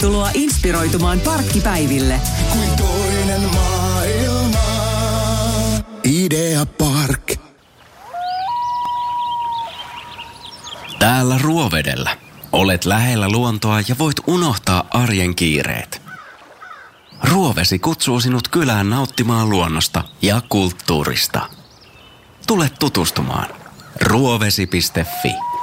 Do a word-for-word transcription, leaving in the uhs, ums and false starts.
Tervetuloa inspiroitumaan parkkipäiville. Kuin toinen maailma. Idea Park. Täällä Ruovedellä. Olet lähellä luontoa ja voit unohtaa arjen kiireet. Ruovesi kutsuu sinut kylään nauttimaan luonnosta ja kulttuurista. Tule tutustumaan. ruovesi piste fi